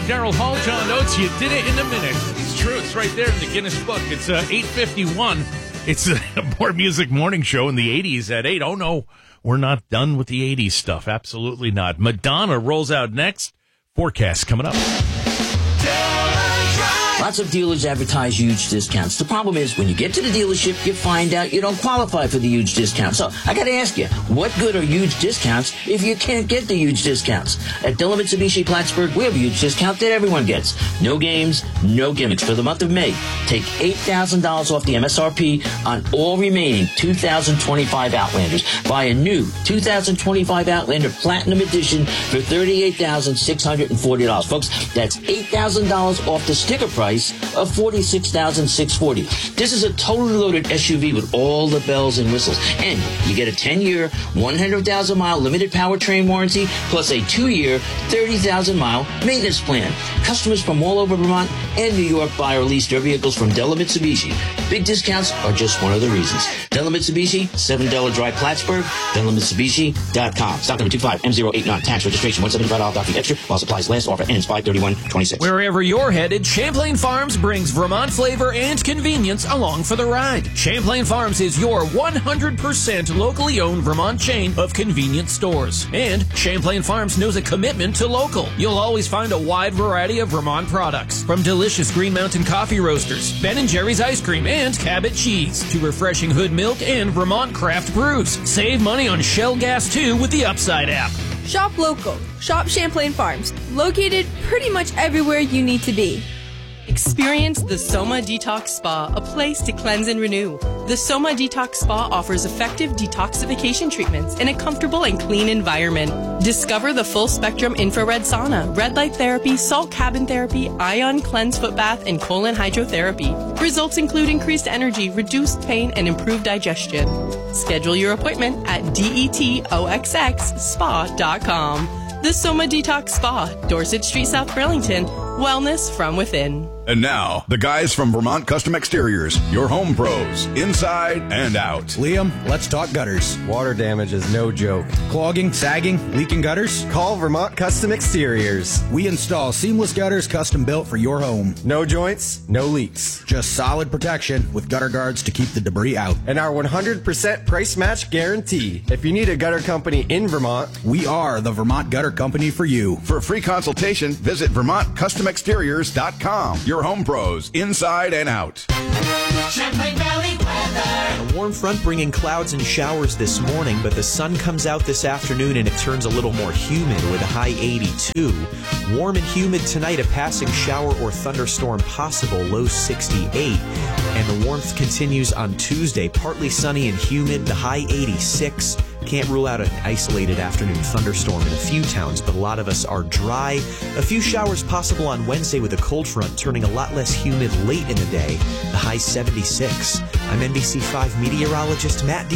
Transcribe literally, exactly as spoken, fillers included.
Daryl Hall, John Oates. You did it in a minute. It's true. It's right there in the Guinness book. It's uh, eight fifty-one. It's a More Music Morning Show in the eighties at eight. Oh, no, we're not done with the eighties stuff. Absolutely not. Madonna rolls out next. Forecast coming up. Lots of dealers advertise huge discounts. The problem is, when you get to the dealership, you find out you don't qualify for the huge discount. So, I gotta ask you, what good are huge discounts if you can't get the huge discounts? At Della Mitsubishi Plattsburgh, we have a huge discount that everyone gets. No games, no gimmicks. For the month of May, take eight thousand dollars off the M S R P on all remaining two thousand twenty-five Outlanders. Buy a new two thousand twenty-five Outlander Platinum Edition for thirty-eight thousand six hundred forty dollars. Folks, that's eight thousand dollars off the sticker price of forty-six thousand six hundred forty dollars. This is a totally loaded S U V with all the bells and whistles. And you get a ten-year, one hundred thousand mile limited powertrain warranty, plus a two-year, thirty thousand mile maintenance plan. Customers from all over Vermont and New York buy or lease their vehicles from Della Mitsubishi. Big discounts are just one of the reasons. Della Mitsubishi, seven Della Drive, Plattsburgh, Della Mitsubishi dot com. Stock number two five M zero eight nine. Tax registration one hundred seventy-five dollars docking extra while supplies last. Offer ends five thirty-one twenty-six. Wherever you're headed, Champlain Farms brings Vermont flavor and convenience along for the ride. Champlain Farms is your one hundred percent locally owned Vermont chain of convenience stores. And Champlain Farms knows a commitment to local. You'll always find a wide variety of Vermont products, from delicious Green Mountain coffee roasters, Ben and Jerry's ice cream, and Cabot cheese, to refreshing Hood milk and Vermont craft brews. Save money on Shell gas too with the Upside app. Shop local. Shop Champlain Farms. Located pretty much everywhere you need to be. Experience the Soma Detox Spa, a place to cleanse and renew. The Soma Detox Spa offers effective detoxification treatments in a comfortable and clean environment. Discover the full spectrum infrared sauna, red light therapy, salt cabin therapy, ion cleanse foot bath, and colon hydrotherapy. Results include increased energy, reduced pain, and improved digestion. Schedule your appointment at detox spa dot com. The Soma Detox Spa, Dorset Street, South Burlington. Wellness from within. And now, the guys from Vermont Custom Exteriors, your home pros, inside and out. Liam, let's talk gutters. Water damage is no joke. Clogging, sagging, leaking gutters? Call Vermont Custom Exteriors. We install seamless gutters custom built for your home. No joints, no leaks. Just solid protection with gutter guards to keep the debris out. And our one hundred percent price match guarantee. If you need a gutter company in Vermont, we are the Vermont Gutter Company for you. For a free consultation, visit Vermont Custom Exteriors dot com. Your home pros, inside and out. Champlain Valley weather. A warm front bringing clouds and showers this morning, but the sun comes out this afternoon and it turns a little more humid with a high eighty-two. Warm and humid tonight, a passing shower or thunderstorm possible, low sixty-eight. And the warmth continues on Tuesday, partly sunny and humid, the high eighty-six. Can't rule out an isolated afternoon thunderstorm in a few towns, but a lot of us are dry. A few showers possible on Wednesday with a cold front turning a lot less humid late in the day, the high seventy-six. I'm N B C five meteorologist Matt D.